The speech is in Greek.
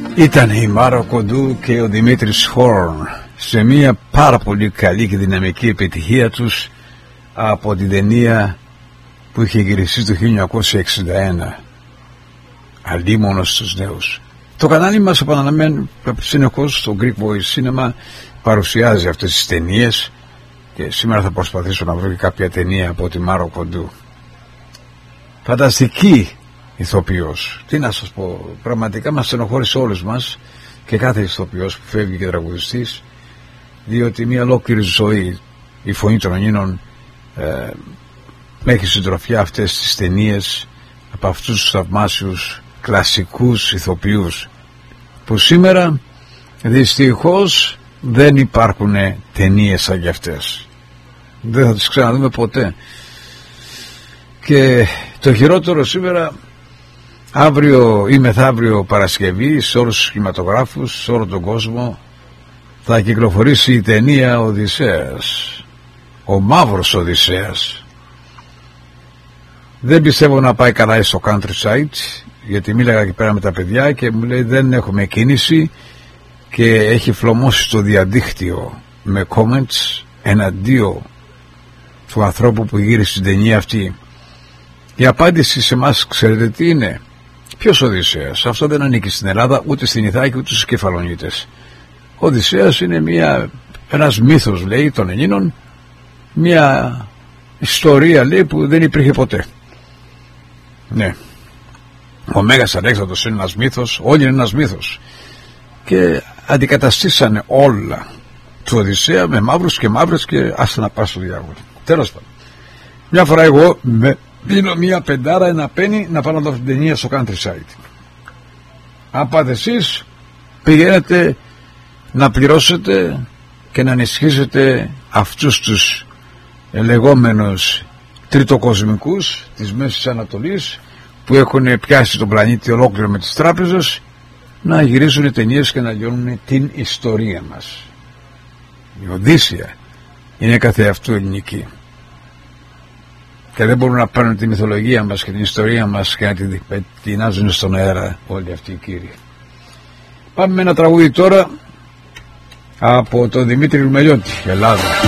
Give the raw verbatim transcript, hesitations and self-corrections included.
Ήταν η Μάρα Κοντού και ο Δημήτρης Χόρν σε μια πάρα πολύ καλή και δυναμική επιτυχία τους από την ταινία που είχε γυριστεί το χίλια εννιακόσια εξήντα ένα, Αλίμονος στους νέους. Το κανάλι μας, επαναλαμβάνω, συνεχώς στο Greek Voice Cinema παρουσιάζει αυτές τις ταινίες και σήμερα θα προσπαθήσω να βρω και κάποια ταινία από τη Μάρα Κοντού. Φανταστική ηθοποιός, τι να σας πω, πραγματικά μας στενοχώρησε όλους μας και κάθε ηθοποιός που φεύγει και τραγουδιστής, διότι μια ολόκληρη ζωή η φωνή των Ελλήνων ε, έχει συντροφιά αυτές τις ταινίες από αυτούς τους θαυμάσιους κλασικούς ηθοποιούς που σήμερα δυστυχώς δεν υπάρχουν ταινίες σαν κι αυτές, δεν θα τις ξαναδούμε ποτέ. Και το χειρότερο σήμερα, αύριο ή μεθαύριο Παρασκευή, σε όλους τους κινηματογράφους, σε όλο τον κόσμο θα κυκλοφορήσει η ταινία Οδυσσέας, ο μαύρος Οδυσσέας. Δεν πιστεύω να πάει καλά στο countryside, γιατί μίλαγα εκεί πέρα με τα παιδιά και μου λέει δεν έχουμε κίνηση και έχει φλωμώσει το διαδίκτυο με comments εναντίον του ανθρώπου που γύρισε την ταινία αυτή. Η απάντηση σε εμάς ξέρετε τι είναι? Ποιος Οδυσσέας? Αυτό δεν ανήκει στην Ελλάδα, ούτε στην Ιθάκη, ούτε στους Κεφαλονίτες. Ο Οδυσσέας είναι μια, ένας μύθος, λέει, των Ελλήνων, μια ιστορία, λέει, που δεν υπήρχε ποτέ. Ναι, ο Μέγας Αλέξανδρος είναι ένας μύθος, όλοι είναι ένας μύθος, και αντικαταστήσανε όλα του Οδυσσέα με μαύρους και μαύρες και άστα να πας στο διάβολο. Τέλος πάντων, μια φορά εγώ με πίνω μια πεντάρα, ένα πένι, να πάω να δω την ταινία στο countryside. Αν πάτε εσείς, πηγαίνετε να πληρώσετε και να ενισχύσετε αυτούς τους λεγόμενους τριτοκοσμικούς της Μέσης Ανατολής που έχουν πιάσει τον πλανήτη ολόκληρο με τις τράπεζες να γυρίζουν ταινίες και να λιώνουν την ιστορία μας. Η Οδύσσεια είναι καθεαυτού ελληνική και δεν μπορούν να πάρουν τη μυθολογία μας και την ιστορία μας και να την πετεινάζουν στον αέρα όλοι αυτοί οι κύριοι. Πάμε με ένα τραγούδι τώρα από τον Δημήτρη Ρουμελιώτη, Ελλάδα.